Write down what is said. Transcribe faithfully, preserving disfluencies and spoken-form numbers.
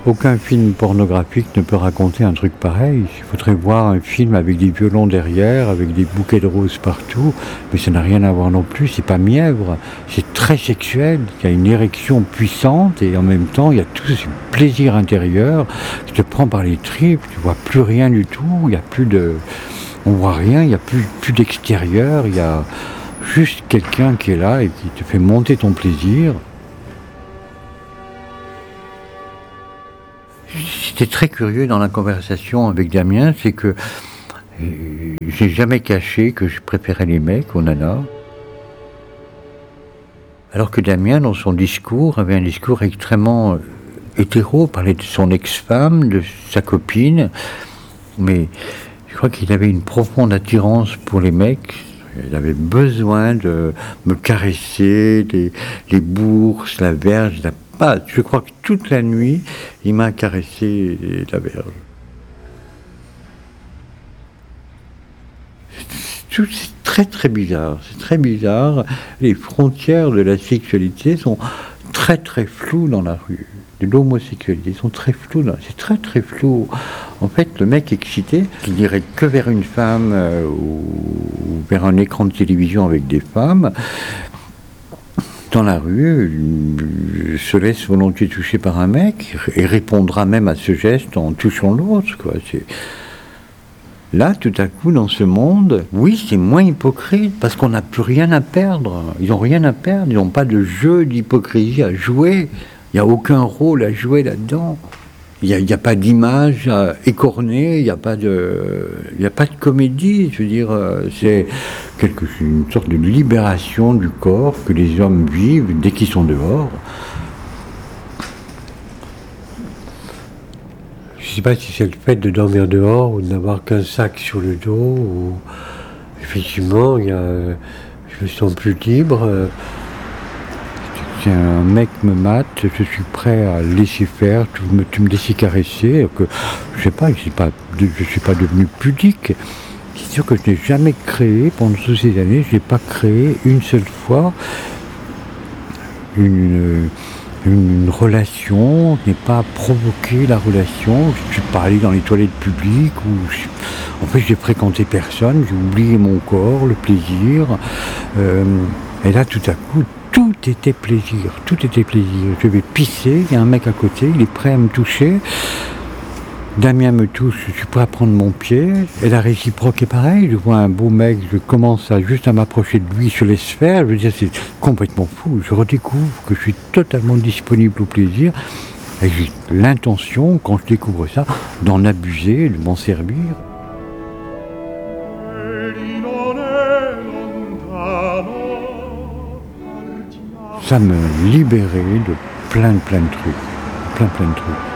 Aucun film pornographique ne peut raconter un truc pareil. Il faudrait voir un film avec des violons derrière, avec des bouquets de roses partout, mais ça n'a rien à voir non plus, c'est pas mièvre, c'est très sexuel, il y a une érection puissante et en même temps il y a tout ce plaisir intérieur qui te prend par les tripes, tu vois plus rien du tout, il n'y a plus de... on voit rien, il n'y a plus, plus d'extérieur, il y a juste quelqu'un qui est là et qui te fait monter ton plaisir. C'était très curieux dans la conversation avec Damien, c'est que euh, j'ai jamais caché que je préférais les mecs aux nanas. Alors que Damien, dans son discours, avait un discours extrêmement hétéro, parlait de son ex-femme, de sa copine, mais je crois qu'il avait une profonde attirance pour les mecs. Il avait besoin de me caresser, les, les bourses, la verge, la pâte. Je crois que toute la nuit, il m'a caressé la verge. C'est très très bizarre, c'est très bizarre. Les frontières de la sexualité sont très très floues dans la rue. De l'homosexualité sont très floues, c'est très très flou. En fait, le mec excité, qui n'irait que vers une femme euh, ou, ou vers un écran de télévision avec des femmes, dans la rue, euh, se laisse volontiers toucher par un mec et répondra même à ce geste en touchant l'autre, quoi. C'est... Là, tout à coup, dans ce monde, oui, c'est moins hypocrite, parce qu'on n'a plus rien à perdre. Ils n'ont rien à perdre, ils n'ont pas de jeu d'hypocrisie à jouer. Il n'y a aucun rôle à jouer là-dedans. Il n'y a, a pas d'image écornée, il n'y a pas de, il n'y a pas de comédie. Je veux dire, c'est quelque, une sorte de libération du corps que les hommes vivent dès qu'ils sont dehors. Je ne sais pas si c'est le fait de dormir dehors ou de n'avoir qu'un sac sur le dos, ou effectivement, il y a, je me sens plus libre. Si un mec me mate, je suis prêt à laisser faire, tu me, tu me laisses caresser, que, je sais pas, je suis pas, je suis pas devenu pudique. C'est sûr que je n'ai jamais créé, pendant toutes ces années, je n'ai pas créé une seule fois une, une, une relation, je n'ai pas provoqué la relation, je ne suis pas allé dans les toilettes publiques, ou je, en fait j'ai fréquenté personne, j'ai oublié mon corps, le plaisir, euh, et là tout à coup, tout était plaisir, tout était plaisir. Je vais pisser, il y a un mec à côté, il est prêt à me toucher. Damien me touche, je suis prêt à prendre mon pied. Et la réciproque est pareil. Je vois un beau mec, je commence à juste à m'approcher de lui, je laisse faire. Je veux dire, c'est complètement fou. Je redécouvre que je suis totalement disponible au plaisir. Et j'ai l'intention, quand je découvre ça, d'en abuser, de m'en servir. Ça me libérait de plein de plein de trucs, plein plein de trucs.